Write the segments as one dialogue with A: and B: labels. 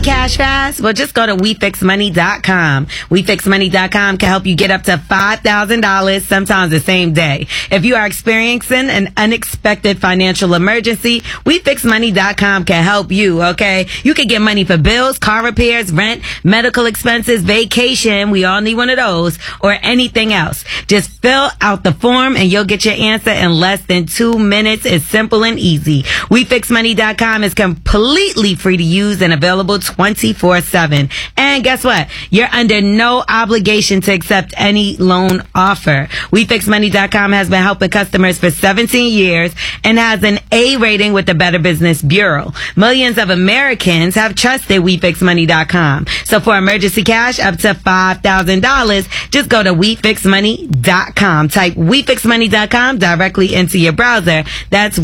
A: Need cash fast? Well, just go to WeFixMoney.com. WeFixMoney.com can help you get up to $5,000 sometimes the same day. If you are experiencing an unexpected financial emergency, WeFixMoney.com can help you, okay? You can get money for bills, car repairs, rent, medical expenses, vacation. We all need one of those, or anything else. Just fill out the form and you'll get your answer in less than 2 minutes. It's simple and easy. WeFixMoney.com is completely free to use and available 24/7. And guess what? You're under no obligation to accept any loan offer. WeFixMoney.com has been helping customers for 17 years and has an A rating with the Better Business Bureau. Millions of Americans have trusted WeFixMoney.com. So for emergency cash up to $5,000, just go to WeFixMoney.com. Type WeFixMoney.com directly into your browser. That's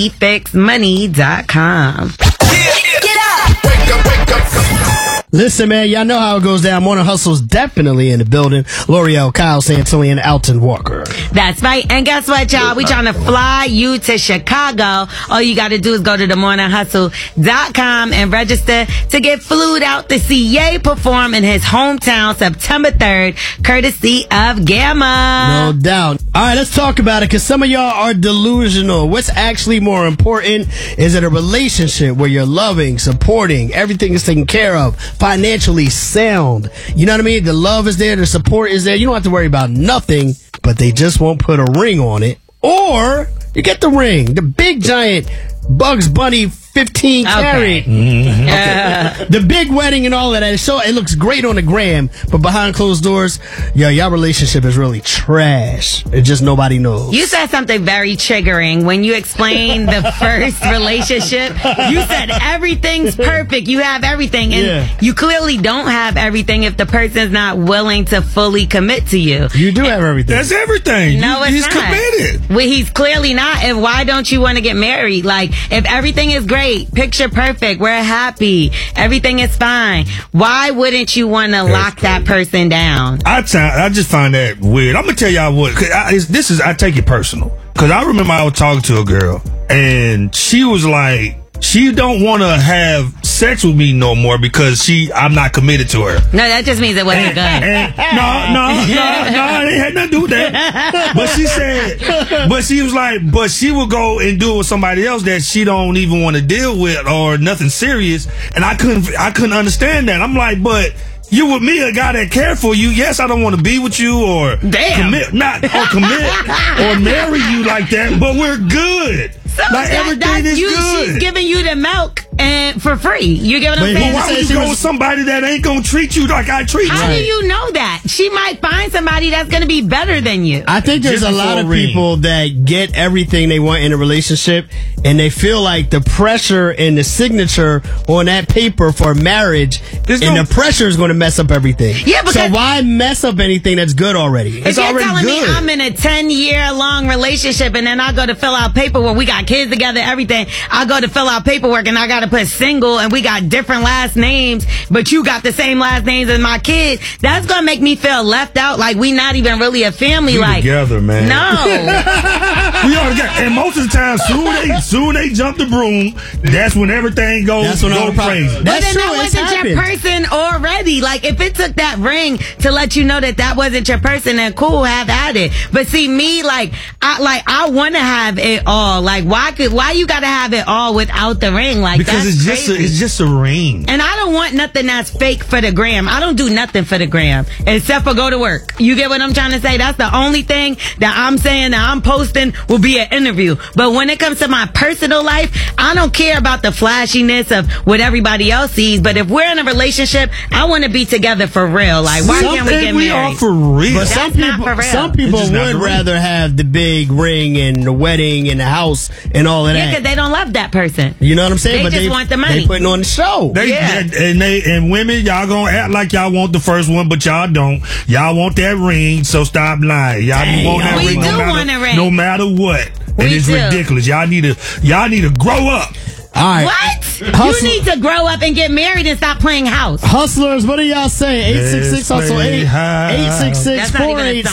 A: WeFixMoney.com.
B: Get up! Wake up, wake up.
C: Listen, man, y'all know how it goes down. Morning Hustle's definitely in the building. L'Oreal, Kyle Santilli, and Alton Walker.
A: That's right. And guess what, y'all? We trying to fly you to Chicago. All you got to do is go to themorninghustle.com and register to get flued out to see Ye perform in his hometown September 3rd, courtesy of Gamma.
C: No doubt. All right, let's talk about it, because some of y'all are delusional. What's actually more important? Is it a relationship where you're loving, supporting, everything is taken care of, financially sound? You know what I mean? The love is there, the support is there. You don't have to worry about nothing, but they just won't put a ring on it. Or you get the ring, the big giant Bugs Bunny 15 carat.
A: Okay.
C: The big wedding and all of that. So it looks great on the gram, but behind closed doors, y'all relationship is really trash. It just nobody knows.
A: You said something very triggering when you explained the first relationship. You said everything's perfect. You have everything. And you clearly don't have everything if the person's not willing to fully commit to you.
C: You do have everything.
D: That's everything.
A: No, it's
D: he's
A: not.
D: committed.
A: Well, he's clearly not. And why don't you want to get married? Like, if everything is great, picture perfect, we're happy, everything is fine, why wouldn't you want to lock that person down?
D: I just find that weird. I'm gonna tell y'all what. I take it personal, because I remember I was talking to a girl and she was like, she don't want to have sex with me no more because I'm not committed to her.
A: No, that just means it wasn't good.
D: No, it had nothing to do with that. But she was like, but she will go and do it with somebody else that she don't even want to deal with or nothing serious. And I couldn't understand that. I'm like, but you with me, a guy that care for you. Yes, I don't want to be with you or commit or marry you like that, but we're good.
A: So
D: like everything is good.
A: She's giving you the milk and for free. You're giving them.
D: But why would you go with somebody that ain't gonna treat you like I treat you?
A: How do you know that? She might find somebody that's gonna be better than you.
C: I think there's a lot of people that get everything they want in a relationship, and they feel like the pressure and the signature on that paper for marriage, the pressure is going to mess up everything.
A: Yeah, because
C: so why mess up anything that's good already? It's already
A: telling
C: good.
A: Me I'm in a 10-year-long relationship, and then I go to fill out paperwork. We got kids together, everything. I go to fill out paperwork, and I got to put single, and we got different last names, but you got the same last names as my kids. That's gonna make me feel left out, like we not even really a family.
D: We
A: like
D: together, man.
A: No.
D: We are together, and most of the time, soon they jump the broom. That's when everything goes crazy.
A: But then that wasn't your person already. Like, if it took that ring to let you know that wasn't your person, then cool, have at it. But see, me, I want to have it all. Like, why you gotta have it all without the ring? Like,
D: because
A: that's
D: it's just a ring.
A: And I don't want nothing that's fake for the gram. I don't do nothing for the gram except for go to work. You get what I'm trying to say? That's the only thing that I'm saying that I'm posting will be an interview. But when it comes to my personal life, I don't care about the flashiness of what everybody else sees. But if we're in a relationship, I want to be together for real. Like, why can't we get married?
D: We are for real.
C: But some people would rather have the big ring and the wedding and the house and all of that.
A: Yeah, because they don't love that person.
C: You know what I'm saying?
A: They just want the money.
C: They putting on the show.
D: And women, y'all gonna act like y'all want the first one, but y'all don't. Y'all want that ring, so stop lying. Y'all want that ring.
A: Want a ring.
D: No matter what. And it's ridiculous. Y'all need to grow up.
C: All right.
A: What? You need to grow up and get married and stop playing house.
C: Hustlers, what do y'all say? 866 hustle 8 866 486